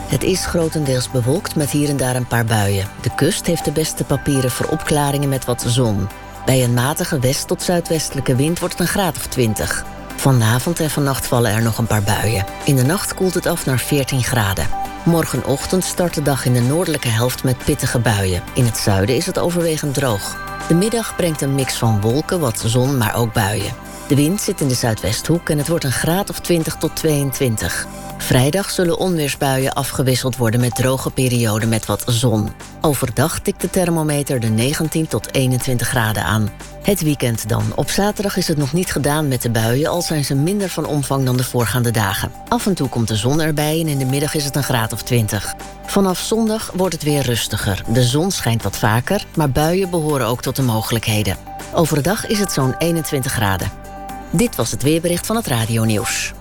Het is grotendeels bewolkt met hier en daar een paar buien. De kust heeft de beste papieren voor opklaringen met wat zon. Bij een matige west- tot zuidwestelijke wind wordt het een graad of 20. Vanavond en vannacht vallen er nog een paar buien. In de nacht koelt het af naar 14 graden. Morgenochtend start de dag in de noordelijke helft met pittige buien. In het zuiden is het overwegend droog. De middag brengt een mix van wolken, wat zon, maar ook buien. De wind zit in de zuidwesthoek en het wordt een graad of 20 tot 22. Vrijdag zullen onweersbuien afgewisseld worden met droge perioden met wat zon. Overdag tikt de thermometer de 19 tot 21 graden aan. Het weekend dan. Op zaterdag is het nog niet gedaan met de buien, al zijn ze minder van omvang dan de voorgaande dagen. Af en toe komt de zon erbij en in de middag is het een graad of 20. Vanaf zondag wordt het weer rustiger. De zon schijnt wat vaker, maar buien behoren ook tot de mogelijkheden. Overdag is het zo'n 21 graden. Dit was het weerbericht van het Radio Nieuws.